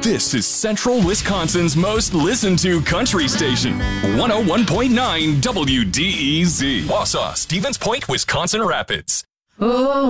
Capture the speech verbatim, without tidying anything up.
This is Central Wisconsin's most listened to country station, one oh one point nine W D E Z. Wausau, Stevens Point, Wisconsin Rapids. Oh.